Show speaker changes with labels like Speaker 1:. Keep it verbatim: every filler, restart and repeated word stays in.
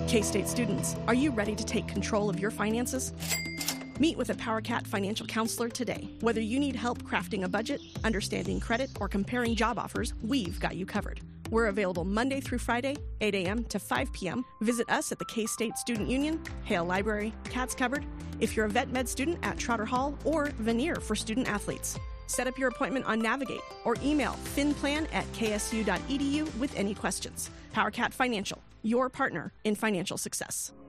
Speaker 1: K-State students, are you ready to take control of your finances? Meet with a PowerCat financial counselor today. Whether you need help crafting a budget, understanding credit, or comparing job offers, we've got you covered. We're available Monday through Friday, eight a.m. to five p.m. Visit us at the K-State Student Union, Hale Library, Cats Cupboard, if you're a vet med student at Trotter Hall, or Veneer for student athletes. Set up your appointment on Navigate or email finplan at k s u dot e d u with any questions. PowerCat Financial, your partner in financial success.